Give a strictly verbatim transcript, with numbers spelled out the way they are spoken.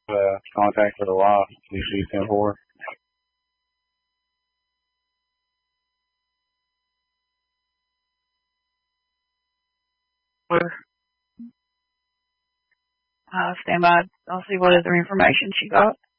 Uh, contact with the wife. See if she's ten four. Uh, stand by. I'll see what other information she got.